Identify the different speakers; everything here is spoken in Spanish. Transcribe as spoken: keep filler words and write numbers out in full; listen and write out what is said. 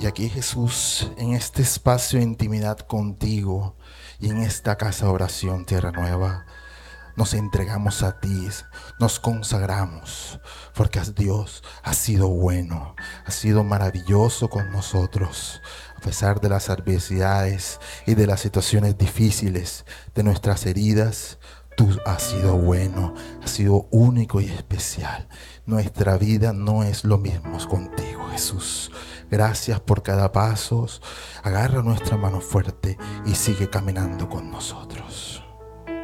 Speaker 1: Y aquí, Jesús, en este espacio de intimidad contigo y en esta casa de oración, Tierra Nueva, nos entregamos a ti, nos consagramos, porque Dios ha sido bueno, ha sido maravilloso con nosotros. A pesar de las adversidades y de las situaciones difíciles, de nuestras heridas, tú has sido bueno, has sido único y especial. Nuestra vida no es lo mismo contigo, Jesús. Gracias por cada paso. Agarra nuestra mano fuerte y sigue caminando con nosotros.